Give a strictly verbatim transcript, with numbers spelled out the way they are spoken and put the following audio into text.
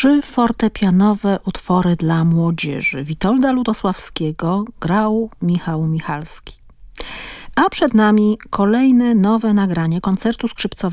trzy fortepianowe utwory dla młodzieży Witolda Lutosławskiego grał Michał Michalski. A przed nami kolejne nowe nagranie koncertu skrzypcowego